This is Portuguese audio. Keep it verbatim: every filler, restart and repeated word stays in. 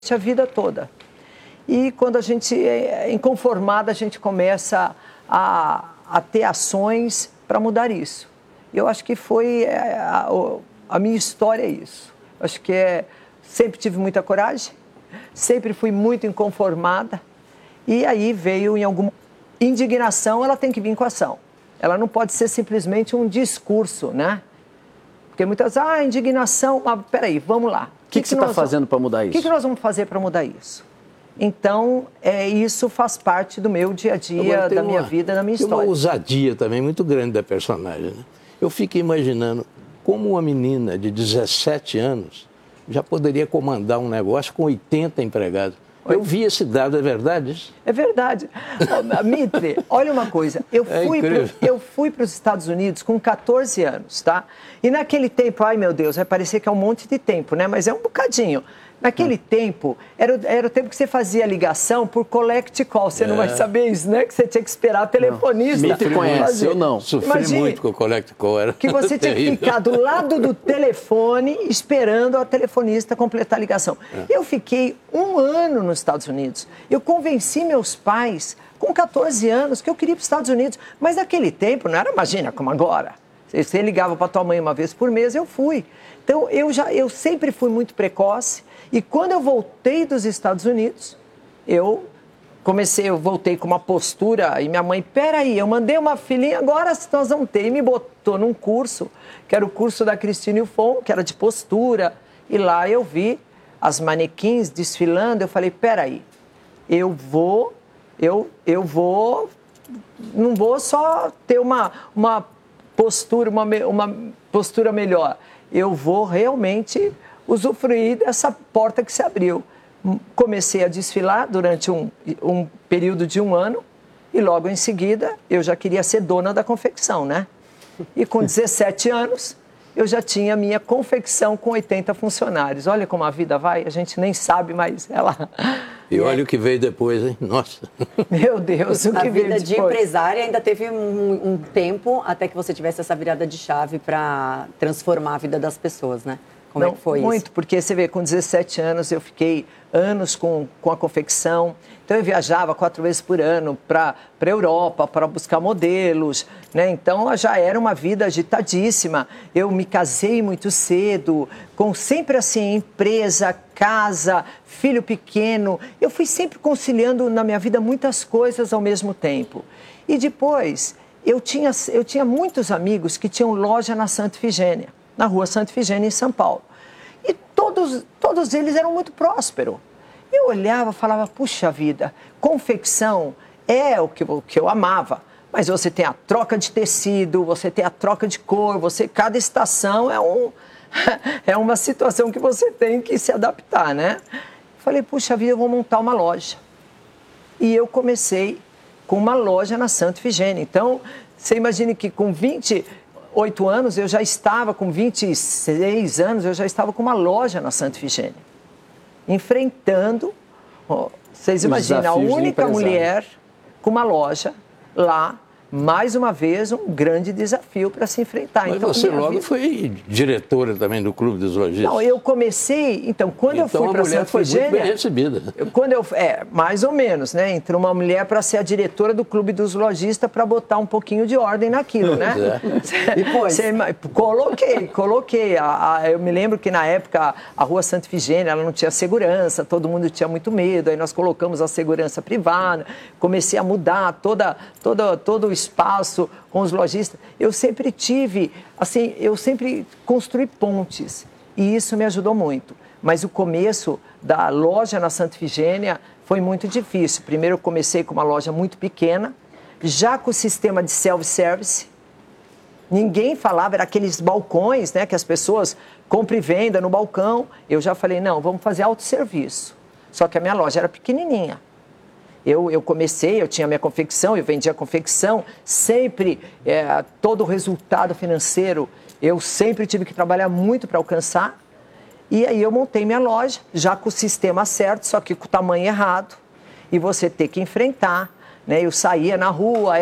a vida toda. E quando a gente é inconformada, a gente começa a, a ter ações para mudar isso. Eu acho que foi a, a minha história é isso. Eu acho que é, sempre tive muita coragem, sempre fui muito inconformada, e aí veio em alguma indignação, ela tem que vir com ação. Ela não pode ser simplesmente um discurso, né? Porque muitas, ah, indignação, mas peraí, vamos lá. O que, que, que você está fazendo para mudar isso? O que, que nós vamos fazer para mudar isso? Então, é, isso faz parte do meu dia a dia, da minha uma, vida, da minha tem história. Tem uma ousadia também muito grande da personagem, né? Eu fico imaginando como uma menina de dezessete anos já poderia comandar um negócio com oitenta empregados. Eu vi esse dado, é verdade isso? É verdade. Mitre, olha uma coisa, eu fui, é pro, eu fui para os Estados Unidos com catorze anos, tá? E naquele tempo, ai meu Deus, vai parecer que é um monte de tempo, né? Mas é um bocadinho. Naquele hum. tempo, era, era o tempo que você fazia ligação por collect call. Você é. não vai saber isso, né? Que você tinha que esperar a telefonista. Mitre conhece, eu não. Sofri Imagine muito com o collect call. Era que você tinha que ficar do lado do telefone esperando a telefonista completar a ligação. É. Eu fiquei um ano nos Estados Unidos. Eu convenci meus pais, com catorze anos, que eu queria ir para os Estados Unidos. Mas naquele tempo, não era, imagina, como agora. Você ligava para tua mãe uma vez por mês, eu fui. Então, eu, já, eu sempre fui muito precoce. E quando eu voltei dos Estados Unidos, eu comecei, eu voltei com uma postura, e minha mãe, peraí, eu mandei uma filhinha, agora nós vamos ter. E me botou num curso, que era o curso da Christine Yufon, que era de postura. E lá eu vi as manequins desfilando, eu falei, peraí, eu vou, eu, eu vou, não vou só ter uma, uma postura, uma, uma postura melhor. Eu vou realmente usufruir dessa porta que se abriu. Comecei a desfilar durante um, um período de um ano e logo em seguida eu já queria ser dona da confecção, né? E com dezessete anos eu já tinha minha confecção com oitenta funcionários. Olha como a vida vai, a gente nem sabe, mas ela... E olha é. o que veio depois, hein? Nossa! Meu Deus, o que veio depois. A vida de empresária ainda teve um, um tempo até que você tivesse essa virada de chave para transformar a vida das pessoas, né? Como Não, é que foi muito, isso? Porque você vê, com dezessete anos eu fiquei anos com, com a confecção. Então eu viajava quatro vezes por ano para a Europa para buscar modelos, né? Então já era uma vida agitadíssima. Eu me casei muito cedo, com sempre assim, empresa, casa, filho pequeno. Eu fui sempre conciliando na minha vida muitas coisas ao mesmo tempo. E depois, eu tinha, eu tinha muitos amigos que tinham loja na Santa Ifigênia, na rua Santa Ifigênia, em São Paulo. E todos, todos eles eram muito prósperos. Eu olhava e falava, puxa vida, confecção é o que, o que eu amava. Mas você tem a troca de tecido, você tem a troca de cor, você, cada estação é, um, é uma situação que você tem que se adaptar, né? Falei, puxa vida, eu vou montar uma loja. E eu comecei com uma loja na Santa Ifigênia. Então, você imagine que com vinte... oito anos, eu já estava, com vinte e seis anos, eu já estava com uma loja na Santa Ifigênia. Enfrentando, ó, vocês imaginam, a única mulher com uma loja lá, mais uma vez, um grande desafio para se enfrentar. Mas então, você logo vida... foi diretora também do Clube dos Lojistas. Não, eu comecei, então, quando então, eu fui para a Santa foi Ifigênia... muito bem recebida. Eu, quando eu, é, mais ou menos, né? Entrou uma mulher para ser a diretora do Clube dos Lojistas para botar um pouquinho de ordem naquilo, né? É. Depois? Cê, coloquei, coloquei. A, a, eu me lembro que na época a rua Santa Ifigênia, ela não tinha segurança, todo mundo tinha muito medo, aí nós colocamos a segurança privada, comecei a mudar toda, toda, todo o espaço com os lojistas. Eu sempre tive, assim, eu sempre construí pontes e isso me ajudou muito. Mas o começo da loja na Santa Ifigênia foi muito difícil. Primeiro eu comecei com uma loja muito pequena, já com o sistema de self-service. Ninguém falava, era aqueles balcões, né, que as pessoas compram e vendem no balcão. Eu já falei, não, vamos fazer autosserviço. Só que a minha loja era pequenininha. Eu, eu comecei, eu tinha minha confecção, eu vendia confecção, sempre, é, todo o resultado financeiro, eu sempre tive que trabalhar muito para alcançar. E aí eu montei minha loja, já com o sistema certo, só que com o tamanho errado. E você ter que enfrentar, né? Eu saía na rua...